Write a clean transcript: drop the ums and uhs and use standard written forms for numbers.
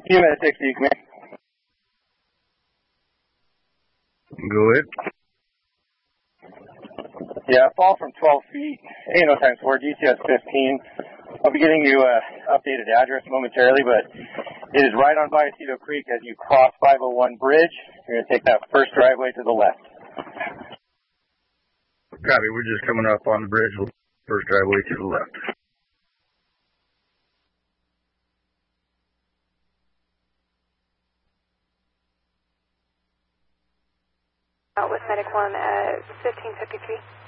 Unit 60, come in. Go ahead. Yeah, fall from 12 feet, A&O times 4, GTS 15. I'll be getting you an updated address momentarily, but it is right on Vallecito Creek as you cross 501 bridge. You're going to take that first driveway to the left. Copy, we're just coming up on the bridge, first driveway to the left. Out with Medic 1 at 1553.